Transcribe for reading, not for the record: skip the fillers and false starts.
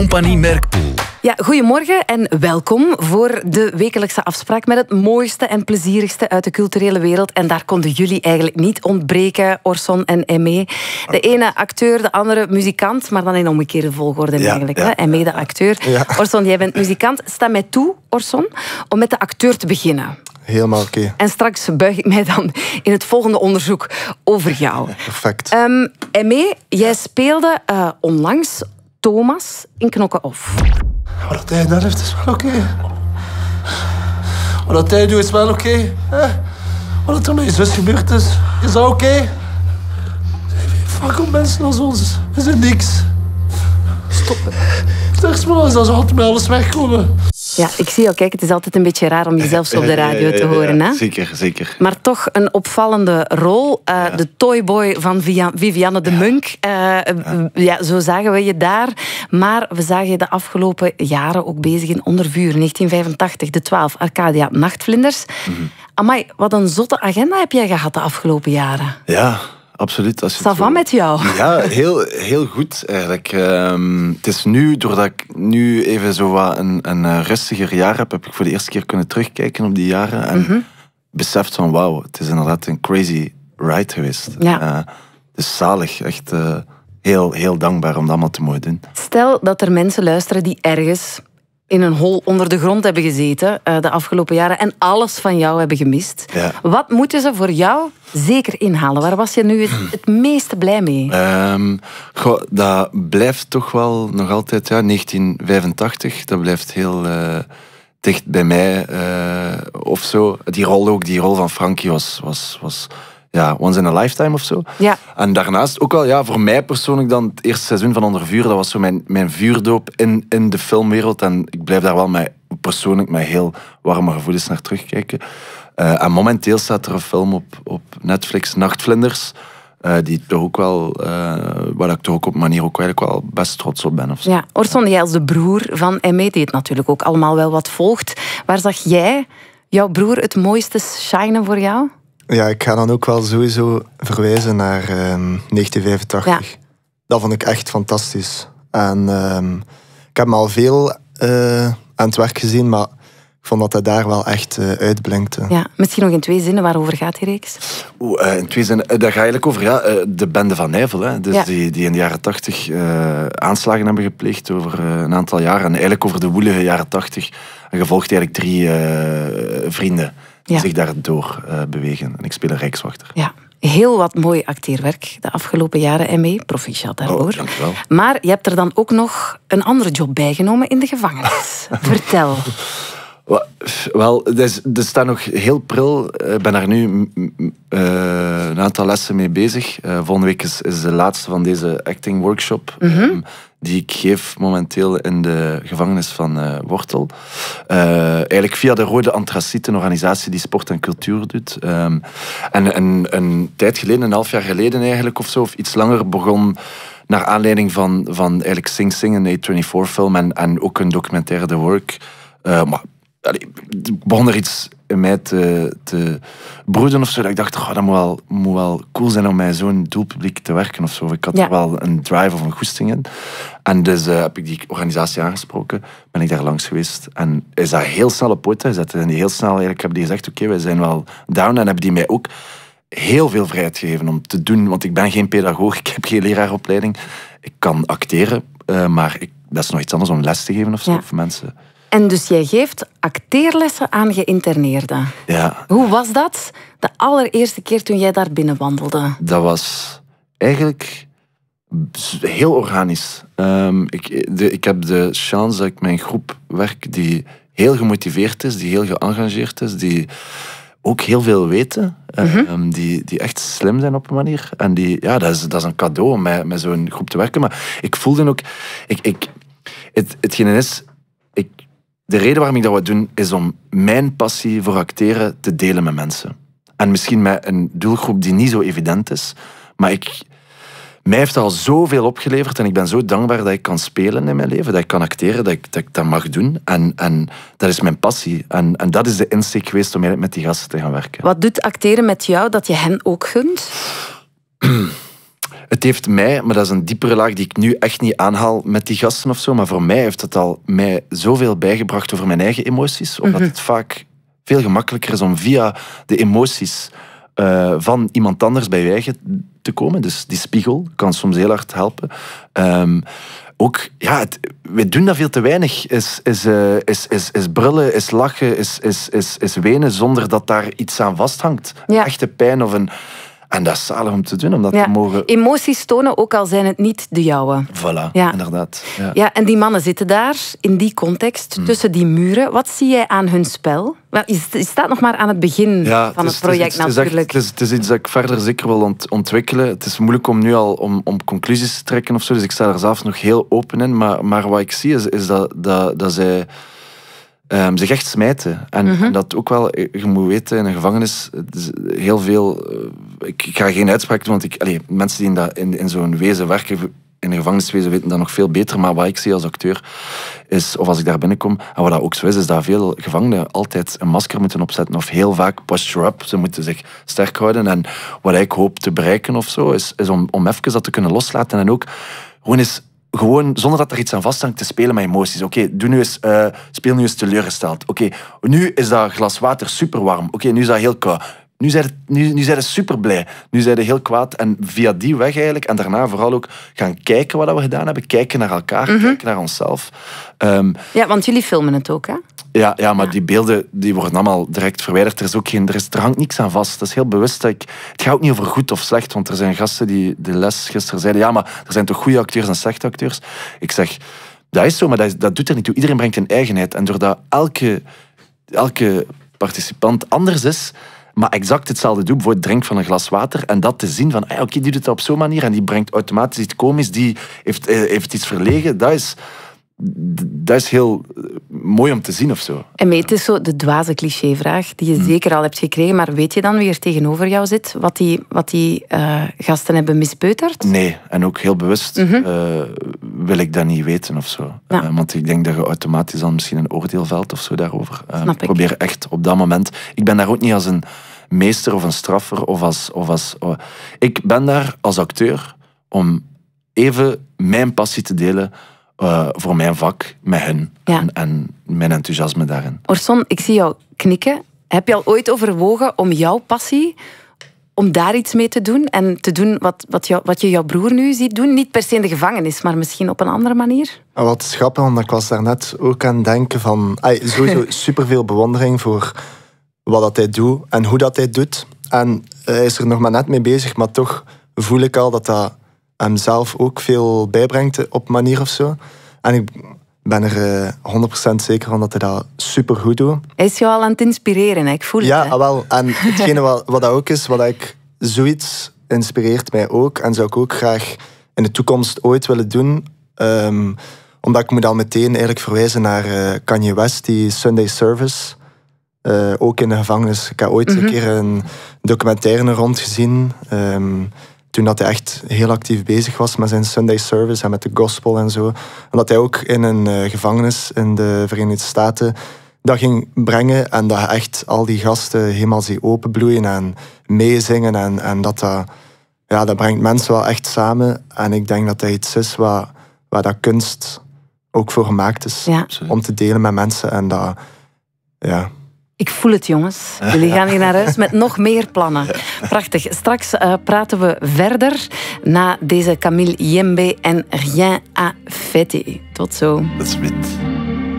Compagnie Merkpool. Ja, goedemorgen en welkom voor de wekelijkse afspraak met het mooiste en plezierigste uit de culturele wereld. En daar konden jullie eigenlijk niet ontbreken, Orson en Aimé. De ene acteur, de andere muzikant, maar dan in omgekeerde volgorde eigenlijk. Ja. Aimé de acteur. Ja. Orson, jij bent muzikant. Sta mij toe, Orson, om met de acteur te beginnen. Helemaal oké. En straks buig ik mij dan in het volgende onderzoek over jou. Perfect. Aimé, jij speelde onlangs Thomas in Knokke Off. Wat hij daar heeft is wel oké. Wat hij doet is wel oké. Wat er met je zus gebeurd is dat oké? Fuck op mensen als ons. We zijn niks. Stop het. Slechts maar is dat ze altijd met alles wegkomen. Ja, ik zie jou kijken. Het is altijd een beetje raar om jezelf op de radio te horen. Hè? Zeker. Maar toch een opvallende rol. De toyboy van Vivianne de Munk. Zo zagen we je daar. Maar we zagen je de afgelopen jaren ook bezig in Onder Vuur. 1985, De 12, Arcadia, Nachtvlinders. Amai, wat een zotte agenda heb jij gehad de afgelopen jaren. Ja, absoluut. Ça va met jou? Ja, heel goed eigenlijk. Het is nu, doordat ik nu even zo wat een rustiger jaar heb ik voor de eerste keer kunnen terugkijken op die jaren. En beseft van wauw, het is inderdaad een crazy ride geweest. Ja. Het is zalig, echt heel dankbaar om dat allemaal te mogen doen. Stel dat er mensen luisteren die ergens in een hol onder de grond hebben gezeten de afgelopen jaren en alles van jou hebben gemist. Ja. Wat moeten ze voor jou zeker inhalen? Waar was je nu het meeste blij mee? Dat blijft toch wel nog altijd 1985. Dat blijft heel dicht bij mij of zo. Die rol van Frankie was once in a lifetime of zo. Ja. En daarnaast ook wel, voor mij persoonlijk dan het eerste seizoen van Onder Vuur, dat was zo mijn vuurdoop in de filmwereld. En ik blijf daar wel persoonlijk met heel warme gevoelens naar terugkijken. En momenteel staat er een film op Netflix, Nachtvlinders, die toch ook wel, waar ik toch ook op een manier ook eigenlijk wel best trots op ben. Of zo. Ja, Orson, jij als de broer van Aimé, die het natuurlijk ook allemaal wel wat volgt. Waar zag jij jouw broer het mooiste shinen voor jou? Ja, ik ga dan ook wel sowieso verwijzen naar 1985. Ja. Dat vond ik echt fantastisch. En ik heb hem al veel aan het werk gezien, maar ik vond dat hij daar wel echt uitblinkte. Ja, misschien nog in 2 zinnen, waarover gaat die reeks? In 2 zinnen, daar gaat eigenlijk over de bende van Nijvel. Hè? Dus die in de jaren 80 aanslagen hebben gepleegd over een aantal jaren. En eigenlijk over de woelige jaren 80. En gevolgd eigenlijk 3 vrienden die zich daardoor bewegen. En ik speel een rijkswachter. Ja. Heel wat mooi acteerwerk de afgelopen jaren, Aimé. Proficiat daarvoor. Dankjewel. Maar je hebt er dan ook nog een andere job bijgenomen in de gevangenis. Vertel. Wel, het staat nog heel pril. Ik ben daar nu een aantal lessen mee bezig. Volgende week is de laatste van deze acting workshop. Die ik geef momenteel in de gevangenis van Wortel. Eigenlijk via de Rode Antraciet, een organisatie die sport en cultuur doet. En een tijd geleden, een half jaar geleden eigenlijk of zo, of iets langer, begon naar aanleiding van eigenlijk Sing Sing, een A24-film en ook een documentaire The Work. Maar ik begon er iets in mij te broeden of zo. Dat ik dacht, dat moet wel cool zijn om met zo'n doelpubliek te werken of zo. Ik had er wel een drive of een goesting in. En dus heb ik die organisatie aangesproken. Ben ik daar langs geweest. En is dat heel snel op poten gezet. En die heel snel eigenlijk hebben die gezegd, oké, wij zijn wel down. En hebben die mij ook heel veel vrijheid gegeven om te doen. Want ik ben geen pedagoog, ik heb geen leraaropleiding. Ik kan acteren, maar dat is nog iets anders om les te geven of zo voor mensen. En dus jij geeft acteerlessen aan geïnterneerden. Ja. Hoe was dat de allereerste keer toen jij daar binnen wandelde? Dat was eigenlijk heel organisch. Ik heb de chance dat ik met een groep werk die heel gemotiveerd is, die heel geëngageerd is, die ook heel veel weten, die echt slim zijn op een manier. En dat is een cadeau om met zo'n groep te werken. Maar ik voelde ook... Hetgene is... De reden waarom ik dat wil doen, is om mijn passie voor acteren te delen met mensen. En misschien met een doelgroep die niet zo evident is. Maar mij heeft dat al zoveel opgeleverd en ik ben zo dankbaar dat ik kan spelen in mijn leven, dat ik kan acteren, dat ik dat mag doen. En dat is mijn passie. En dat is de insteek geweest om eigenlijk met die gasten te gaan werken. Wat doet acteren met jou dat je hen ook gunt? Het heeft mij, maar dat is een diepere laag die ik nu echt niet aanhaal met die gasten of zo, maar voor mij heeft het al mij zoveel bijgebracht over mijn eigen emoties, omdat het vaak veel gemakkelijker is om via de emoties van iemand anders bij je eigen te komen. Dus die spiegel kan soms heel hard helpen. Ook, ja, wij doen dat veel te weinig. Is brullen, is lachen, is wenen, zonder dat daar iets aan vasthangt. Een echte pijn of een... En dat is zalig om te doen, om dat te mogen... Emoties tonen, ook al zijn het niet de jouwe. Voilà, inderdaad. Ja, en die mannen zitten daar, in die context, tussen die muren. Wat zie jij aan hun spel? Wel, je staat nog maar aan het begin van het project natuurlijk. Het is iets dat ik verder zeker wil ontwikkelen. Het is moeilijk om nu al om conclusies te trekken of zo, dus ik sta er zelf nog heel open in. Maar wat ik zie is dat zij... zich echt smijten. En dat ook wel, je moet weten, in een gevangenis, heel veel... Ik ga geen uitspraak doen, want mensen die in zo'n wezen werken, in een gevangeniswezen weten dat nog veel beter, maar wat ik zie als acteur, is, of als ik daar binnenkom, en wat dat ook zo is dat veel gevangenen altijd een masker moeten opzetten, of heel vaak posture up, ze moeten zich sterk houden. En wat ik hoop te bereiken of zo, is om even dat te kunnen loslaten en ook gewoon zonder dat er iets aan vasthangt, te spelen met emoties. Oké, speel nu eens teleurgesteld. Oké, nu is dat glas water super warm. Oké, nu is dat heel koud. Nu zijn ze super blij. Nu zijn ze heel kwaad. En via die weg eigenlijk, en daarna vooral ook gaan kijken wat we gedaan hebben. Kijken naar elkaar, kijken naar onszelf. Ja, want jullie filmen het ook, hè? Ja, maar die beelden die worden allemaal direct verwijderd. Er hangt niks aan vast. Dat is heel bewust. Het gaat ook niet over goed of slecht, want er zijn gasten die de les gisteren zeiden, ja, maar er zijn toch goede acteurs en slechte acteurs. Ik zeg, dat is zo, maar dat doet er niet toe. Iedereen brengt een eigenheid. En doordat elke participant anders is, maar exact hetzelfde doet, bijvoorbeeld drinkt van een glas water, en dat te zien van, oké, die doet het op zo'n manier en die brengt automatisch iets komisch, die heeft iets verlegen, dat is heel mooi om te zien of zo. En het is zo de dwaze clichévraag die je zeker al hebt gekregen, maar weet je dan wie er tegenover jou zit? Wat die gasten hebben mispeuterd? Nee, en ook heel bewust wil ik dat niet weten of zo. Ja. Want ik denk dat je automatisch dan misschien een oordeel velt of zo daarover. Ik probeer echt op dat moment... Ik ben daar ook niet als een meester of een straffer ik ben daar als acteur om even mijn passie te delen voor mijn vak met hen en mijn enthousiasme daarin. Orson, ik zie jou knikken. Heb je al ooit overwogen om jouw passie, om daar iets mee te doen en te doen wat je jouw broer nu ziet doen? Niet per se in de gevangenis, maar misschien op een andere manier? Wat is grappig, want ik was daarnet ook aan het denken van... sowieso superveel bewondering voor wat dat hij doet en hoe dat hij doet. En hij is er nog maar net mee bezig, maar toch voel ik al dat hem zelf ook veel bijbrengt op manier of zo. En ik ben er 100% zeker van dat hij dat supergoed doet. Hij is jou al aan het inspireren, hè? Ik voel het. Ja, wel. En hetgene wat dat ook is, wat ik zoiets inspireert mij ook. En zou ik ook graag in de toekomst ooit willen doen. Omdat ik moet al meteen eigenlijk verwijzen naar Kanye West, die Sunday Service. Ook in de gevangenis. Ik heb ooit een keer een documentaire rond gezien. Toen dat hij echt heel actief bezig was met zijn Sunday service en met de gospel en zo. En dat hij ook in een gevangenis in de Verenigde Staten dat ging brengen. En dat je echt al die gasten helemaal ziet openbloeien en meezingen. En dat brengt mensen wel echt samen. En ik denk dat dat iets is waar dat kunst ook voor gemaakt is. Ja. Om te delen met mensen. En dat, ja... Ik voel het, jongens. Jullie gaan hier naar huis met nog meer plannen. Prachtig. Straks praten we verder na deze Camille Yembe en Rien à fêter. Tot zo. Dat is wit.